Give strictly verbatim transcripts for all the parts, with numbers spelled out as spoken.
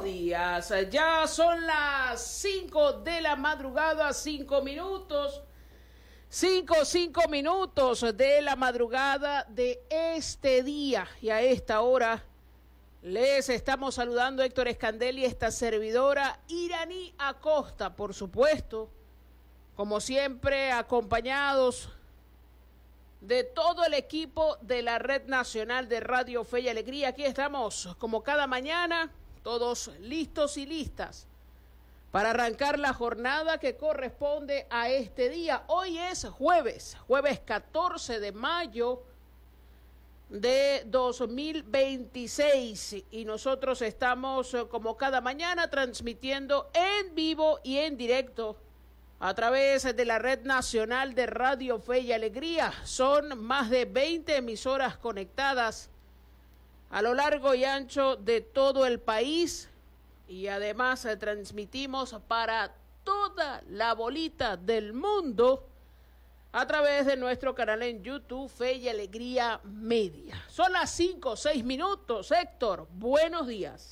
días. Ya son las cinco de la madrugada, cinco minutos. Cinco, cinco minutos de la madrugada de este día. Y a esta hora les estamos saludando Héctor Escandel y esta servidora Iraní Acosta, por supuesto. Como siempre, acompañados de todo el equipo de la Red Nacional de Radio Fe y Alegría. Aquí estamos, como cada mañana, todos listos y listas para arrancar la jornada que corresponde a este día. Hoy es jueves, jueves catorce de mayo de dos mil veintiséis, y nosotros estamos, como cada mañana, transmitiendo en vivo y en directo a través de la Red Nacional de Radio Fe y Alegría. Son más de veinte emisoras conectadas a lo largo y ancho de todo el país, y además eh, transmitimos para toda la bolita del mundo a través de nuestro canal en YouTube, Fe y Alegría Media. Son las cinco, seis minutos. Héctor, buenos días.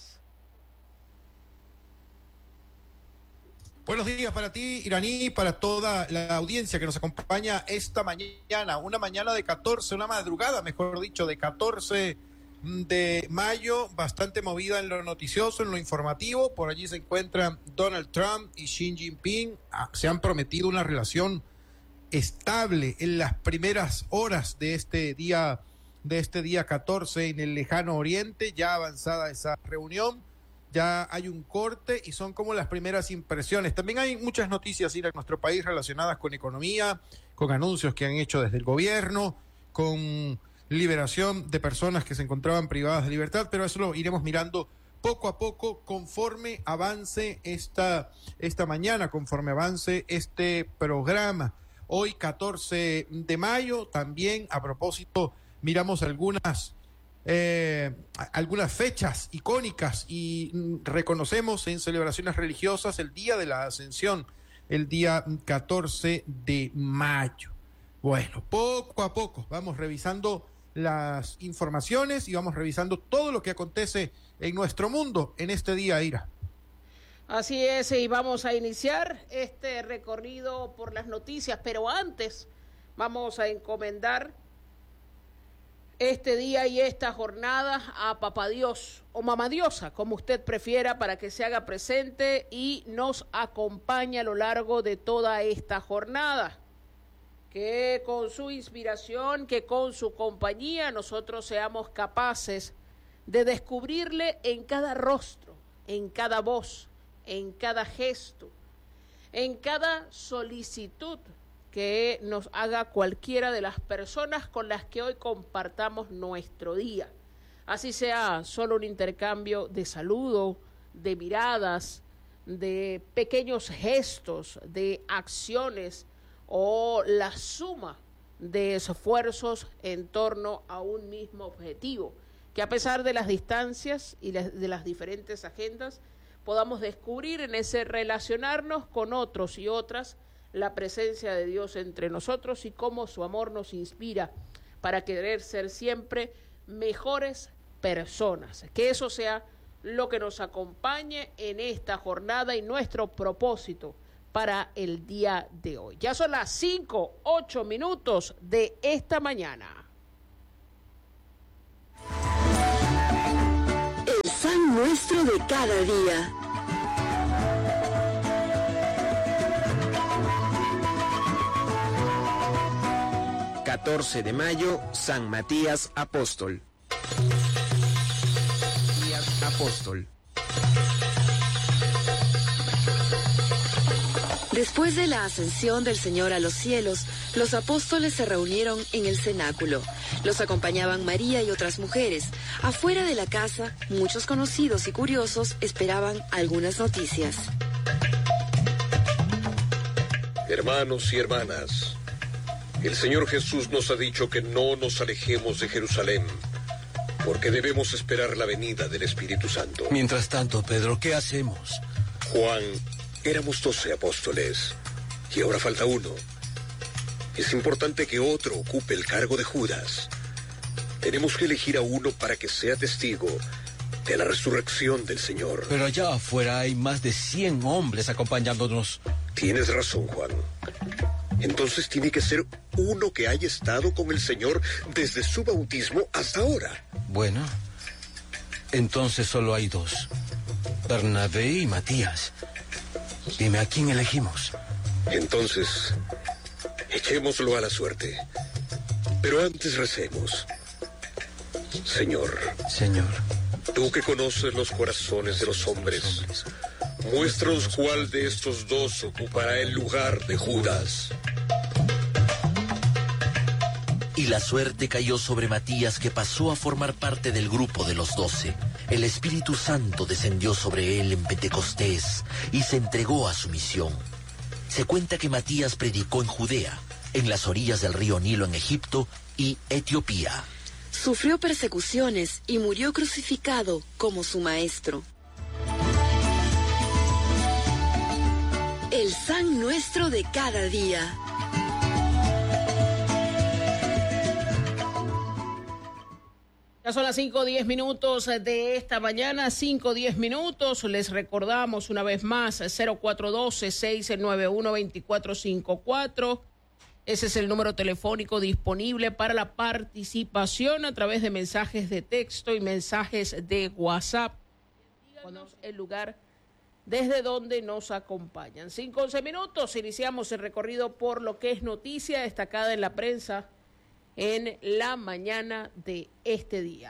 Buenos días para ti, Iraní, para toda la audiencia que nos acompaña esta mañana, una mañana de catorce, una madrugada, mejor dicho, de catorce de mayo, bastante movida en lo noticioso, en lo informativo. Por allí se encuentran Donald Trump y Xi Jinping. Se han prometido una relación estable en las primeras horas de este día, de este día catorce en el lejano oriente. Ya avanzada esa reunión, ya hay un corte y son como las primeras impresiones. También hay muchas noticias ir a nuestro país relacionadas con economía, con anuncios que han hecho desde el gobierno, con liberación de personas que se encontraban privadas de libertad, pero eso lo iremos mirando poco a poco conforme avance esta, esta mañana, conforme avance este programa. Hoy, catorce de mayo, también a propósito, miramos algunas Eh, algunas fechas icónicas y mm, reconocemos en celebraciones religiosas el Día de la Ascensión, el día catorce de mayo. Bueno, poco a poco vamos revisando las informaciones y vamos revisando todo lo que acontece en nuestro mundo en este día, Ira. Así es, y vamos a iniciar este recorrido por las noticias, pero antes vamos a encomendar este día y esta jornada a Papá Dios o Mamá Diosa, como usted prefiera, para que se haga presente y nos acompañe a lo largo de toda esta jornada. Que con su inspiración, que con su compañía, nosotros seamos capaces de descubrirle en cada rostro, en cada voz, en cada gesto, en cada solicitud que nos haga cualquiera de las personas con las que hoy compartamos nuestro día. Así sea solo un intercambio de saludo, de miradas, de pequeños gestos, de acciones o la suma de esfuerzos en torno a un mismo objetivo. Que a pesar de las distancias y de las diferentes agendas, podamos descubrir en ese relacionarnos con otros y otras la presencia de Dios entre nosotros y cómo su amor nos inspira para querer ser siempre mejores personas. Que eso sea lo que nos acompañe en esta jornada y nuestro propósito para el día de hoy. Ya son las cinco, ocho minutos de esta mañana. El pan nuestro de cada día. catorce de mayo, San Matías Apóstol. Matías Apóstol. Después de la ascensión del Señor a los cielos, los apóstoles se reunieron en el cenáculo. Los acompañaban María y otras mujeres. Afuera de la casa, muchos conocidos y curiosos esperaban algunas noticias. Hermanos y hermanas, el Señor Jesús nos ha dicho que no nos alejemos de Jerusalén, porque debemos esperar la venida del Espíritu Santo. Mientras tanto, Pedro, ¿qué hacemos? Juan, éramos doce apóstoles, y ahora falta uno. Es importante que otro ocupe el cargo de Judas. Tenemos que elegir a uno para que sea testigo de la resurrección del Señor. Pero allá afuera hay más de cien hombres acompañándonos. Tienes razón, Juan. Entonces tiene que ser uno que haya estado con el Señor desde su bautismo hasta ahora. Bueno, entonces solo hay dos. Bernabé y Matías. Dime, ¿a quién elegimos? Entonces, echémoslo a la suerte. Pero antes recemos. Señor. Señor. Tú que conoces los corazones de los hombres, muéstranos cuál de estos dos ocupará el lugar de Judas. Y la suerte cayó sobre Matías, que pasó a formar parte del grupo de los doce. El Espíritu Santo descendió sobre él en Pentecostés y se entregó a su misión. Se cuenta que Matías predicó en Judea, en las orillas del río Nilo en Egipto y Etiopía. Sufrió persecuciones y murió crucificado como su maestro. El San Nuestro de cada día. Ya son las cinco diez minutos de esta mañana, cinco diez minutos. Les recordamos una vez más, cero cuatro uno dos, seis nueve uno, dos cuatro cinco cuatro. Ese es el número telefónico disponible para la participación a través de mensajes de texto y mensajes de WhatsApp. Díganos el lugar desde donde nos acompañan. cinco once minutos, iniciamos el recorrido por lo que es noticia destacada en la prensa en la mañana de este día.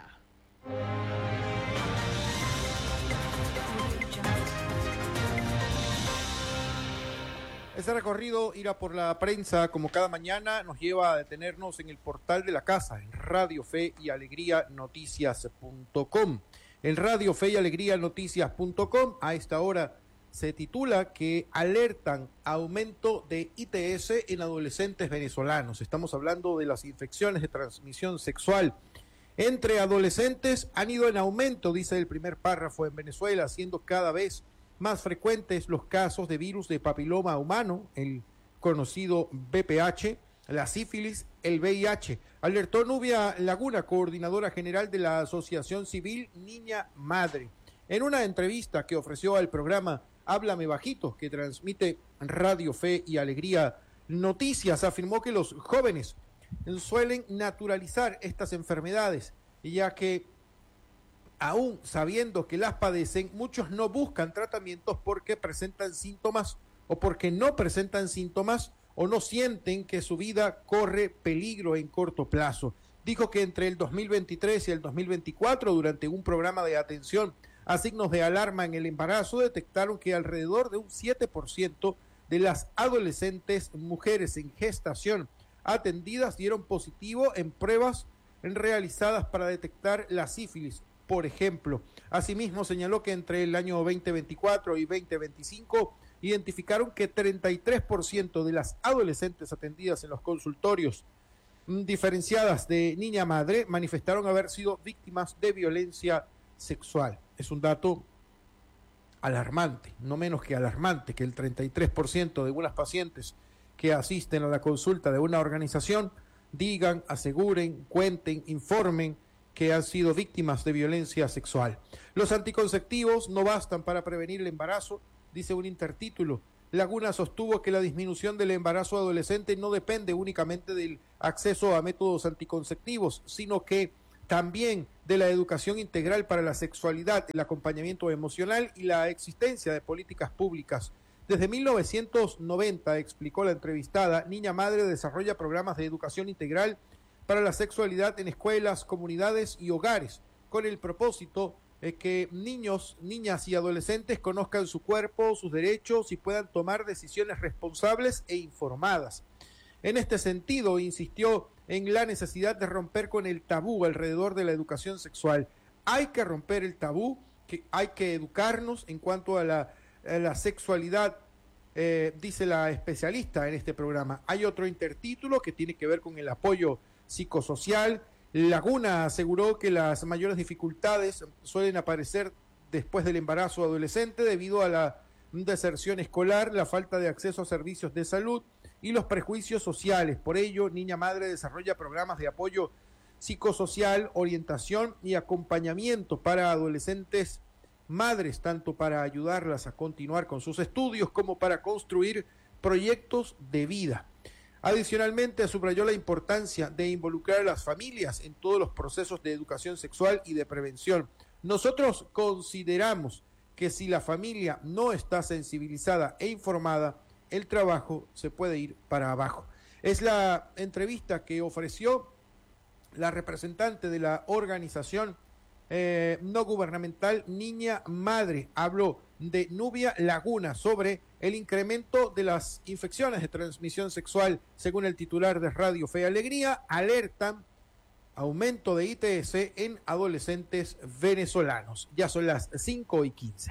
Ese recorrido, irá por la prensa, como cada mañana, nos lleva a detenernos en el portal de la casa, en Radio Fe y Alegría Noticias punto com. En Radio Fe y Alegría Noticias punto com, a esta hora se titula que alertan aumento de I T S en adolescentes venezolanos. Estamos hablando de las infecciones de transmisión sexual entre adolescentes han ido en aumento, dice el primer párrafo, en Venezuela, siendo cada vez más frecuentes los casos de virus de papiloma humano, el conocido V P H, la sífilis, el V I H. Alertó Nubia Laguna, coordinadora general de la Asociación Civil Niña Madre. En una entrevista que ofreció al programa Háblame Bajito, que transmite Radio Fe y Alegría Noticias, afirmó que los jóvenes suelen naturalizar estas enfermedades, ya que aún sabiendo que las padecen, muchos no buscan tratamientos porque presentan síntomas o porque no presentan síntomas o no sienten que su vida corre peligro en corto plazo. Dijo que entre el dos mil veintitrés y el dos mil veinticuatro, durante un programa de atención a signos de alarma en el embarazo, detectaron que alrededor de un siete por ciento de las adolescentes mujeres en gestación atendidas dieron positivo en pruebas realizadas para detectar la sífilis, por ejemplo. Asimismo, señaló que entre el año veinte veinticuatro y veinte veinticinco identificaron que treinta y tres por ciento de las adolescentes atendidas en los consultorios diferenciadas de Niña Madre manifestaron haber sido víctimas de violencia sexual. Es un dato alarmante, no menos que alarmante, que el treinta y tres por ciento de unas pacientes que asisten a la consulta de una organización digan, aseguren, cuenten, informen que han sido víctimas de violencia sexual. Los anticonceptivos no bastan para prevenir el embarazo, dice un intertítulo. Laguna sostuvo que la disminución del embarazo adolescente no depende únicamente del acceso a métodos anticonceptivos, sino que también de la educación integral para la sexualidad, el acompañamiento emocional y la existencia de políticas públicas. Desde mil novecientos noventa, explicó la entrevistada, Niña Madre desarrolla programas de educación integral para la sexualidad en escuelas, comunidades y hogares, con el propósito de que niños, niñas y adolescentes conozcan su cuerpo, sus derechos y puedan tomar decisiones responsables e informadas. En este sentido, insistió en la necesidad de romper con el tabú alrededor de la educación sexual. Hay que romper el tabú, que hay que educarnos en cuanto a la, a la sexualidad, eh, dice la especialista en este programa. Hay otro intertítulo que tiene que ver con el apoyo psicosocial. Laguna aseguró que las mayores dificultades suelen aparecer después del embarazo adolescente debido a la deserción escolar, la falta de acceso a servicios de salud y los prejuicios sociales. Por ello, Niña Madre desarrolla programas de apoyo psicosocial, orientación y acompañamiento para adolescentes madres, tanto para ayudarlas a continuar con sus estudios como para construir proyectos de vida. Adicionalmente, subrayó la importancia de involucrar a las familias en todos los procesos de educación sexual y de prevención. Nosotros consideramos que si la familia no está sensibilizada e informada, el trabajo se puede ir para abajo. Es la entrevista que ofreció la representante de la organización eh, no gubernamental Niña Madre. Habló de Nubia Laguna sobre el incremento de las infecciones de transmisión sexual. Según el titular de Radio Fe y Alegría, alertan aumento de I T S en adolescentes venezolanos. Ya son las cinco y quince.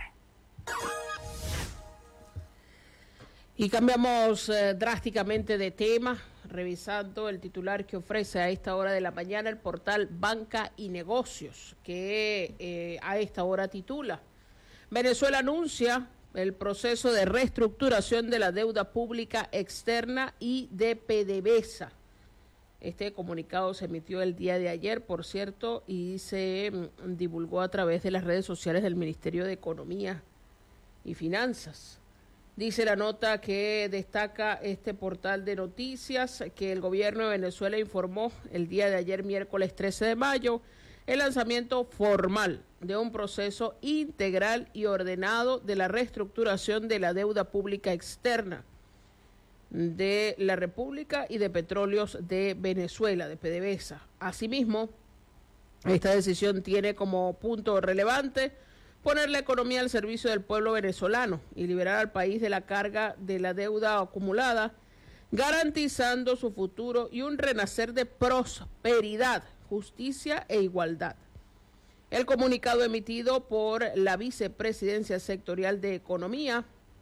Y cambiamos eh, drásticamente de tema, revisando el titular que ofrece a esta hora de la mañana el portal Banca y Negocios, que eh, a esta hora titula: Venezuela anuncia el proceso de reestructuración de la deuda pública externa y de PDVSA. Este comunicado se emitió el día de ayer, por cierto, y se mm, divulgó a través de las redes sociales del Ministerio de Economía y Finanzas. Dice la nota que destaca este portal de noticias que el gobierno de Venezuela informó el día de ayer, miércoles trece de mayo, el lanzamiento formal de un proceso integral y ordenado de la reestructuración de la deuda pública externa de la República y de Petróleos de Venezuela, de PDVSA. Asimismo, esta decisión tiene como punto relevante poner la economía al servicio del pueblo venezolano y liberar al país de la carga de la deuda acumulada, garantizando su futuro y un renacer de prosperidad, justicia e igualdad. El comunicado emitido por la Vicepresidencia Sectorial de Economía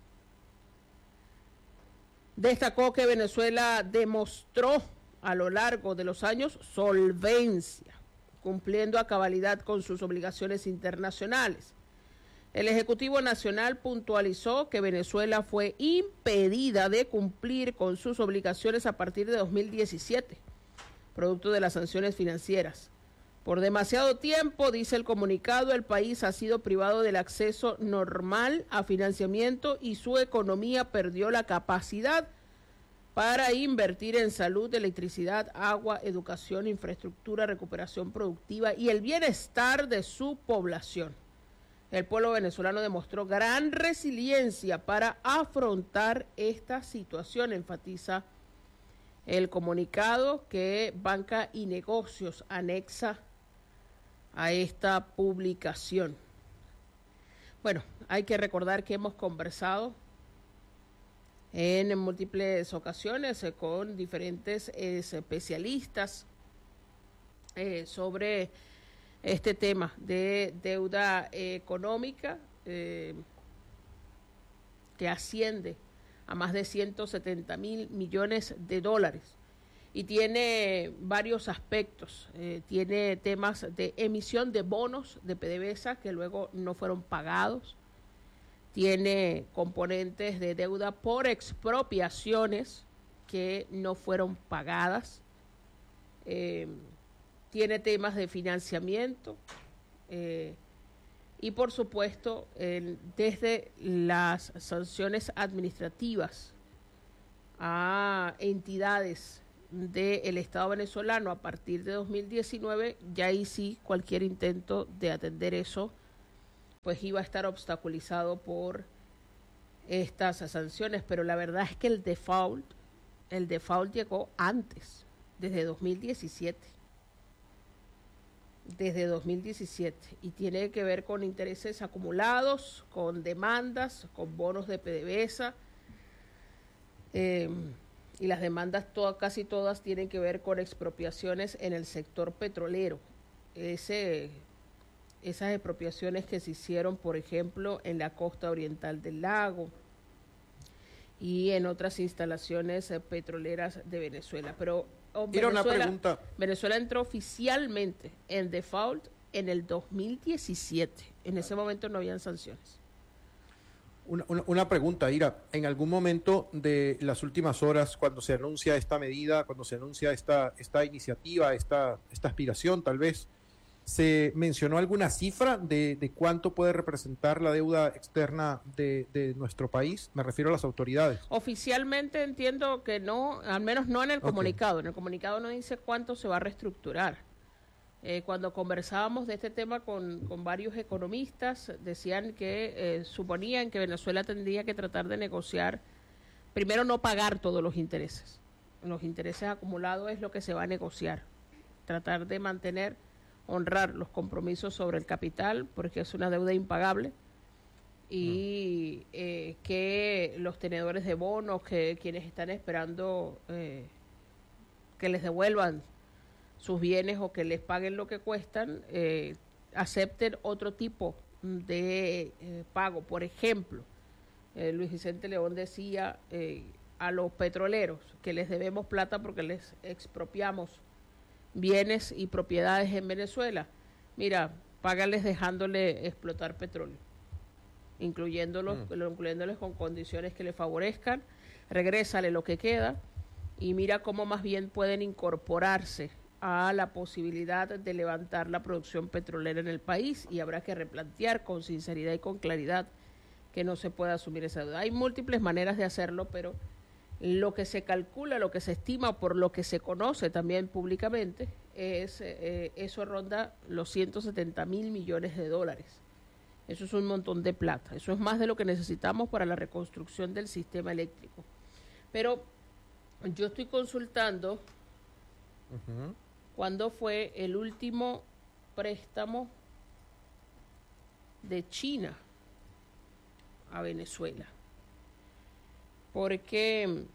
destacó que Venezuela demostró a lo largo de los años solvencia, cumpliendo a cabalidad con sus obligaciones internacionales. El Ejecutivo Nacional puntualizó que Venezuela fue impedida de cumplir con sus obligaciones a partir de dos mil diecisiete, producto de las sanciones financieras. Por demasiado tiempo, dice el comunicado, el país ha sido privado del acceso normal a financiamiento y su economía perdió la capacidad para invertir en salud, electricidad, agua, educación, infraestructura, recuperación productiva y el bienestar de su población. El pueblo venezolano demostró gran resiliencia para afrontar esta situación, enfatiza el comunicado que Banca y Negocios anexa a esta publicación. Bueno, hay que recordar que hemos conversado en múltiples ocasiones eh, con diferentes eh, especialistas eh, sobre este tema de deuda eh, económica eh, que asciende a más de ciento setenta mil millones de dólares y tiene varios aspectos. Eh, tiene temas de emisión de bonos de PDVSA que luego no fueron pagados. Tiene componentes de deuda por expropiaciones que no fueron pagadas. Eh, tiene temas de financiamiento eh, y, por supuesto, el, desde las sanciones administrativas a entidades del Estado venezolano a partir de dos mil diecinueve, ya ahí sí cualquier intento de atender eso pues iba a estar obstaculizado por estas sanciones, pero la verdad es que el default, el default llegó antes, desde dos mil diecisiete. Desde dos mil diecisiete, y tiene que ver con intereses acumulados, con demandas, con bonos de PDVSA, eh, y las demandas todas, casi todas tienen que ver con expropiaciones en el sector petrolero. Ese, esas expropiaciones que se hicieron, por ejemplo, en la costa oriental del lago y en otras instalaciones eh, petroleras de Venezuela. Pero oh, Venezuela, una pregunta. Venezuela entró oficialmente en default en el dos mil diecisiete. En ese momento no habían sanciones. Una, una, una pregunta, Ira. En algún momento de las últimas horas, cuando se anuncia esta medida, cuando se anuncia esta, esta iniciativa, esta, esta aspiración, tal vez, ¿se mencionó alguna cifra de, de cuánto puede representar la deuda externa de, de nuestro país? Me refiero a las autoridades. Oficialmente entiendo que no, al menos no en el comunicado. Okay. En el comunicado no dice cuánto se va a reestructurar. Eh, cuando conversábamos de este tema con, con varios economistas, decían que eh, suponían que Venezuela tendría que tratar de negociar, primero no pagar todos los intereses. Los intereses acumulados es lo que se va a negociar. Tratar de mantener, honrar los compromisos sobre el capital, porque es una deuda impagable, y eh, que los tenedores de bonos, que quienes están esperando eh, que les devuelvan sus bienes o que les paguen lo que cuestan, eh, acepten otro tipo de eh, pago. Por ejemplo, eh, Luis Vicente León decía eh, a los petroleros que les debemos plata porque les expropiamos bienes y propiedades en Venezuela. Mira, págales dejándole explotar petróleo, incluyéndolos, mm. incluyéndoles con condiciones que les favorezcan, regrésale lo que queda y mira cómo más bien pueden incorporarse a la posibilidad de levantar la producción petrolera en el país, y habrá que replantear con sinceridad y con claridad que no se puede asumir esa deuda. Hay múltiples maneras de hacerlo, pero lo que se calcula, lo que se estima, por lo que se conoce también públicamente, es eh, eso ronda los ciento setenta mil millones de dólares. Eso es un montón de plata. Eso es más de lo que necesitamos para la reconstrucción del sistema eléctrico. Pero yo estoy consultando uh-huh. cuándo fue el último préstamo de China a Venezuela. Porque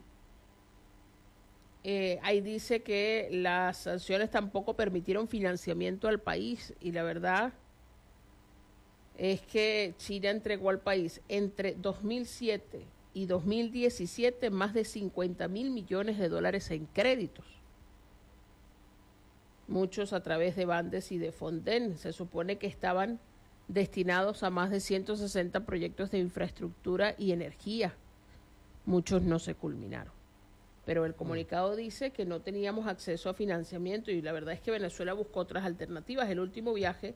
eh, ahí dice que las sanciones tampoco permitieron financiamiento al país, y la verdad es que China entregó al país entre dos mil siete y dos mil diecisiete más de cincuenta mil millones de dólares en créditos, muchos a través de Bandes y de Fonden. Se supone que estaban destinados a más de ciento sesenta proyectos de infraestructura y energía. Muchos no se culminaron, pero el comunicado dice que no teníamos acceso a financiamiento, y la verdad es que Venezuela buscó otras alternativas. El último viaje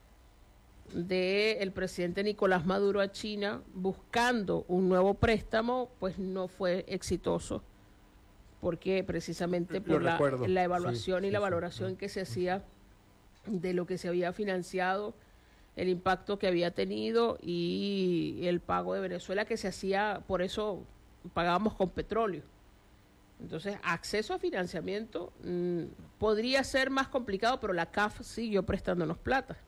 del presidente Nicolás Maduro a China buscando un nuevo préstamo, pues no fue exitoso, porque precisamente por la, la evaluación sí, y sí, la valoración sí. que se hacía de lo que se había financiado, el impacto que había tenido y el pago de Venezuela que se hacía, por eso pagábamos con petróleo. Entonces, acceso a financiamiento mmm, podría ser más complicado, pero la C A F siguió prestándonos plata.